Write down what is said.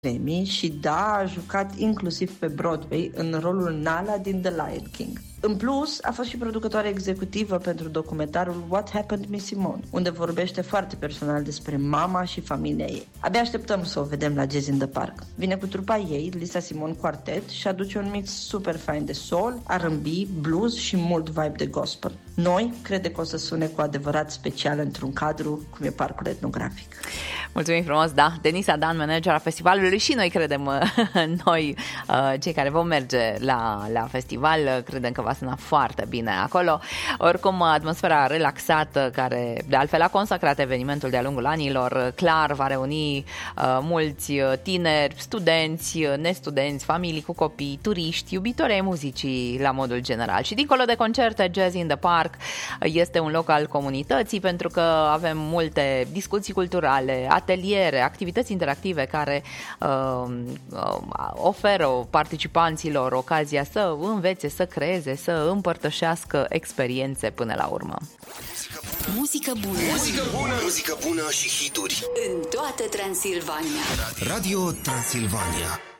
Emmy și a jucat inclusiv pe Broadway în rolul Nala din The Lion King. În plus, a fost și producătoare executivă pentru documentarul What Happened Miss Simone, unde vorbește foarte personal despre mama și familia ei. Abia așteptăm să o vedem la Jazz in the Park. Vine cu trupa ei, Lisa Simone Quartet, și aduce un mix super fain de soul, R&B, blues și mult vibe de gospel. Noi credem că o să sune cu adevărat special într-un cadru cum e parcul etnografic. Mulțumim frumos, da. Denisa Dan, manager a festivalului, și noi credem, cei care vom merge la festival, credem că va suna foarte bine acolo. Oricum, atmosfera relaxată, care de altfel a consacrat evenimentul de-a lungul anilor, clar va reuni mulți tineri, studenți, nestudenți, familii cu copii, turiști, iubitori ai muzicii la modul general. Și dincolo de concerte, Jazz in the Park este un loc al comunității, pentru că avem multe discuții culturale, ateliere, activități interactive care oferă participanților ocazia să învețe, să creeze, să împărtășească experiențe până la urmă. Muzică bună. Muzică bună. Muzică bună și hituri. În toată Transilvania. Radio Transilvania.